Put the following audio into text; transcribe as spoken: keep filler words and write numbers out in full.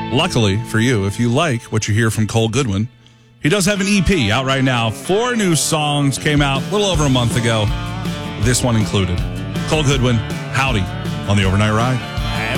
Luckily for you, if you like what you hear from Cole Goodwin, he does have an E P out right now. Four new songs came out a little over a month ago. This one included. Cole Goodwin, Howdy on the Overnight Ride.